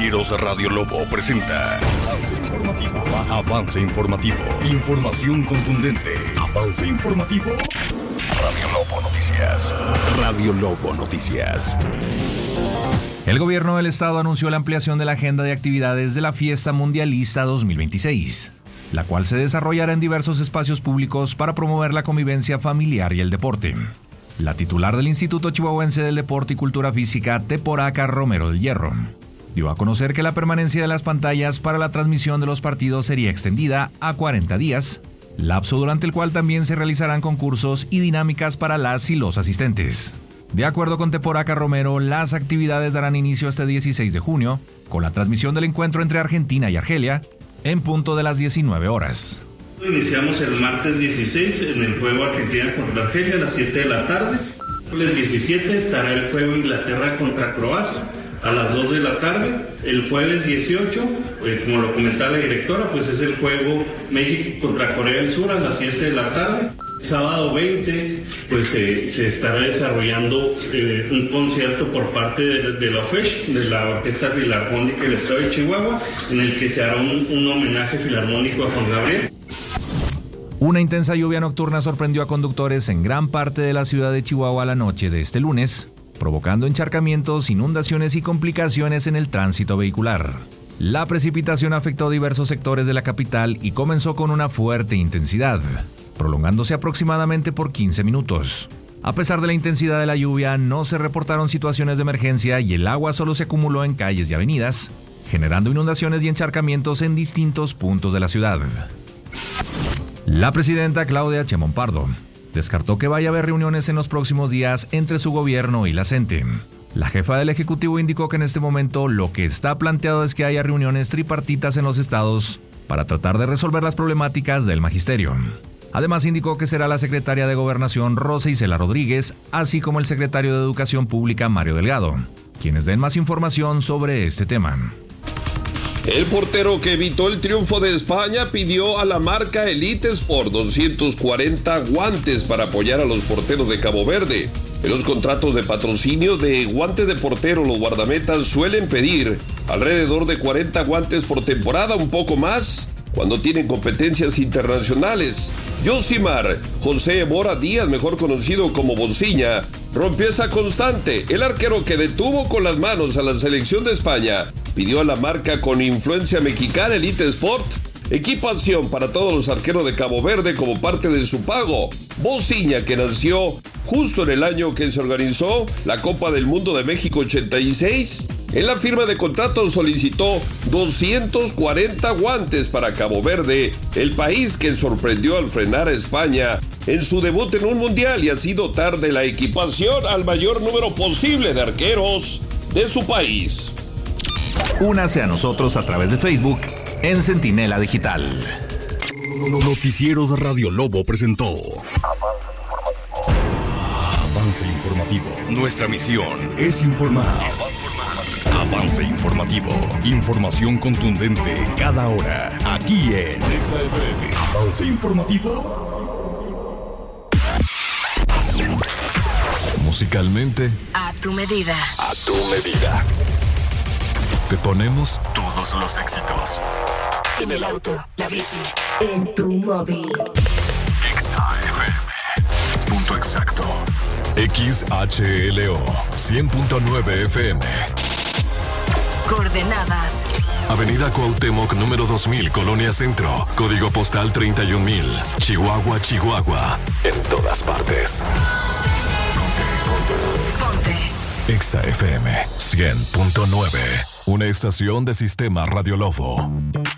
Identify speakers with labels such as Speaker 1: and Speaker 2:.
Speaker 1: Noticieros Radio Lobo presenta Avance Informativo. Información contundente. Avance Informativo. Radio Lobo Noticias. Radio Lobo Noticias.
Speaker 2: El gobierno del estado anunció la ampliación de la agenda de actividades de la Fiesta Mundialista 2026, la cual se desarrollará en diversos espacios públicos para promover la convivencia familiar y el deporte. La titular del Instituto Chihuahuense del Deporte y Cultura Física, Teporaca Romero del Hierro, dio a conocer que la permanencia de las pantallas para la transmisión de los partidos sería extendida a 40 días, lapso durante el cual también se realizarán concursos y dinámicas para las y los asistentes. De acuerdo con Teporaca Romero, las actividades darán inicio este 16 de junio, con la transmisión del encuentro entre Argentina y Argelia, en punto de las 19 horas.
Speaker 3: Iniciamos el martes 16 en el juego Argentina contra Argelia a las 7 de la tarde. El 17 estará el juego Inglaterra contra Croacia a las 2 de la tarde. El jueves 18, como lo comentaba la directora, pues es el juego México contra Corea del Sur a las 7 de la tarde. Sábado 20, pues se estará desarrollando un concierto por parte de la OFECH, de la Orquesta Filarmónica del Estado de Chihuahua, en el que se hará un homenaje filarmónico a Juan Gabriel.
Speaker 2: Una intensa lluvia nocturna sorprendió a conductores en gran parte de la ciudad de Chihuahua la noche de este lunes, provocando encharcamientos, inundaciones y complicaciones en el tránsito vehicular. La precipitación afectó diversos sectores de la capital y comenzó con una fuerte intensidad, prolongándose aproximadamente por 15 minutos. A pesar de la intensidad de la lluvia, no se reportaron situaciones de emergencia y el agua solo se acumuló en calles y avenidas, generando inundaciones y encharcamientos en distintos puntos de la ciudad. La presidenta Claudia Sheinbaum Pardo descartó que vaya a haber reuniones en los próximos días entre su gobierno y la CENTE. La jefa del Ejecutivo indicó que en este momento lo que está planteado es que haya reuniones tripartitas en los estados para tratar de resolver las problemáticas del magisterio. Además indicó que será la secretaria de Gobernación Rosa Isela Rodríguez, así como el secretario de Educación Pública Mario Delgado, quienes den más información sobre este tema.
Speaker 4: El portero que evitó el triunfo de España pidió a la marca Elite Sport 240 guantes para apoyar a los porteros de Cabo Verde. En los contratos de patrocinio de guantes de portero, los guardametas suelen pedir alrededor de 40 guantes por temporada, un poco más cuando tienen competencias internacionales. Josimar José Mora Díaz, mejor conocido como Bociña, rompió esa constante. El arquero que detuvo con las manos a la selección de España pidió a la marca con influencia mexicana Elite Sport equipación para todos los arqueros de Cabo Verde como parte de su pago. Bociña, que nació justo en el año que se organizó la Copa del Mundo de México 86, en la firma de contrato solicitó 240 guantes para Cabo Verde, el país que sorprendió al frenar a España en su debut en un mundial y así dotar de la equipación al mayor número posible de arqueros de su país.
Speaker 2: Únase a nosotros a través de Facebook en Centinela Digital.
Speaker 1: Noticieros Radio Lobo presentó Avance Informativo. Nuestra misión es informar. Avance Informativo. Información contundente cada hora. Aquí en Avance Informativo. Musicalmente,
Speaker 5: a tu medida.
Speaker 1: A tu medida. Te ponemos todos los éxitos.
Speaker 5: En el auto, la bici, en tu móvil.
Speaker 1: XAFM. Punto exacto. XHLO 100.9 FM.
Speaker 5: Coordenadas:
Speaker 1: Avenida Cuauhtémoc, número 2000, Colonia Centro. Código postal 31000. Chihuahua, Chihuahua. En todas partes.
Speaker 5: Ponte.
Speaker 1: XAFM 100.9. Una estación de Sistema Radio Lobo.